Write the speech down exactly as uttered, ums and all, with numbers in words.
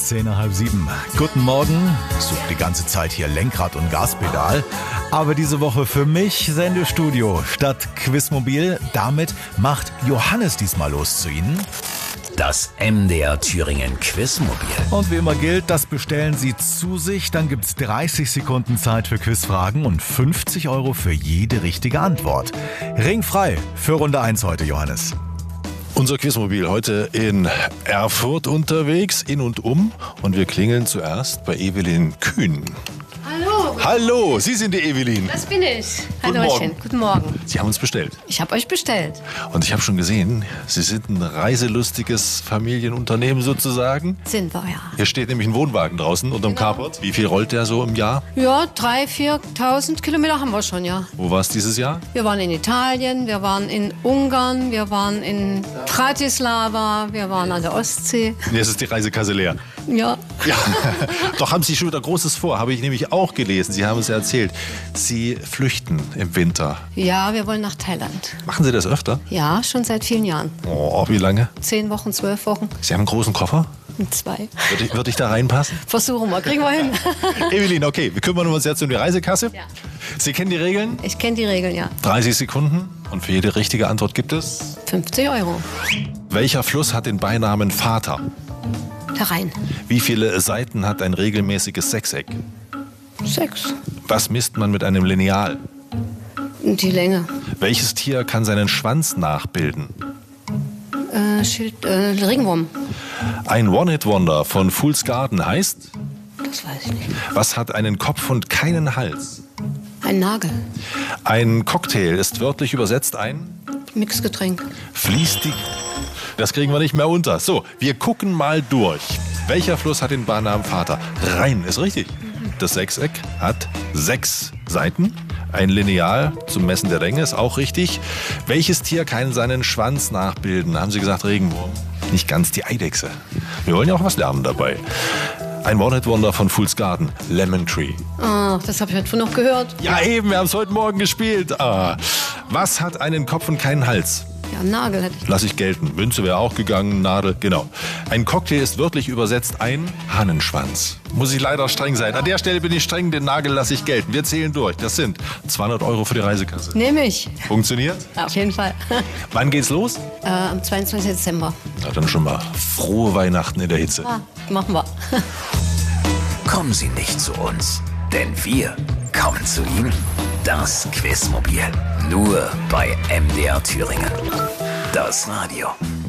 zehn nach halb sieben. Guten Morgen. Such die ganze Zeit hier Lenkrad und Gaspedal. Aber diese Woche für mich Sendestudio statt Quizmobil. Damit macht Johannes diesmal los zu Ihnen. Das M D R Thüringen Quizmobil. Und wie immer gilt, das bestellen Sie zu sich. Dann gibt's dreißig Sekunden Zeit für Quizfragen und fünfzig Euro für jede richtige Antwort. Ringfrei für Runde eins heute, Johannes. Unser Quizmobil heute in Erfurt unterwegs, in und um. Und wir klingeln zuerst bei Evelyn Kühn. Hallo. Hallo, Sie sind die Evelyn. Das bin ich. Guten Hallöchen. Morgen. Guten Morgen. Sie haben uns bestellt. Ich habe euch bestellt. Und ich habe schon gesehen, Sie sind ein reiselustiges Familienunternehmen sozusagen. Sind wir, ja. Hier steht nämlich ein Wohnwagen draußen unterm Genau. Carport. Wie viel rollt der so im Jahr? Ja, dreitausend, viertausend Kilometer haben wir schon, ja. Wo war es dieses Jahr? Wir waren in Italien, wir waren in Ungarn, wir waren in Bratislava, wir waren an der Ostsee. Jetzt ist die Reisekasse leer. Ja. Ja, doch haben Sie schon wieder Großes vor, habe ich nämlich auch gelesen. Sie haben es ja erzählt. Sie flüchten im Winter. Ja, wir wollen nach Thailand. Machen Sie das öfter? Ja, schon seit vielen Jahren. Oh, wie lange? Zehn Wochen, zwölf Wochen, Sie haben einen großen Koffer? zwei. Würde ich, würde ich da reinpassen? Versuchen wir, kriegen wir hin. Evelyn, okay, wir kümmern uns jetzt um die Reisekasse. Ja. Sie kennen die Regeln? Ich kenne die Regeln, ja. dreißig Sekunden und für jede richtige Antwort gibt es... fünfzig Euro. Welcher Fluss hat den Beinamen Vater? Der Rhein. Wie viele Seiten hat ein regelmäßiges Sechseck? Sechs. Was misst man mit einem Lineal? Die Länge. Welches Tier kann seinen Schwanz nachbilden? Äh, Schild, äh, Regenwurm. Ein One-Hit-Wonder von Fool's Garden heißt... Das weiß ich nicht. Was hat einen Kopf und keinen Hals? Ein Nagel. Ein Cocktail ist wörtlich übersetzt ein... Mixgetränk. Fließt die... Das kriegen wir nicht mehr unter. So, wir gucken mal durch. Welcher Fluss hat den Beinamen Vater? Rhein ist richtig. Das Sechseck hat sechs Seiten. Ein Lineal zum Messen der Länge ist auch richtig. Welches Tier kann seinen Schwanz nachbilden? Haben Sie gesagt Regenwurm? Nicht ganz, die Eidechse. Wir wollen ja auch was lernen dabei. Ein One-Hit-Wonder von Fool's Garden, Lemon Tree. Ah, das habe ich heute noch gehört. Ja eben, wir haben es heute Morgen gespielt. Ah. Was hat einen Kopf und keinen Hals? Ja, Nagel hätte ich. Lass ich gelten. Münze wäre auch gegangen, Nadel, genau. Ein Cocktail ist wörtlich übersetzt ein Hahnenschwanz. Muss ich leider streng sein. An der Stelle bin ich streng, den Nagel lasse ich gelten. Wir zählen durch. Das sind zweihundert Euro für die Reisekasse. Nehme ich. Funktioniert? Auf jeden Fall. Wann geht's los? Äh, am zweiundzwanzigsten Dezember. Na, dann schon mal frohe Weihnachten in der Hitze. Ah, machen wir. Kommen Sie nicht zu uns, denn wir kommen zu Ihnen. Das Quizmobil. Nur bei M D R Thüringen. Das Radio.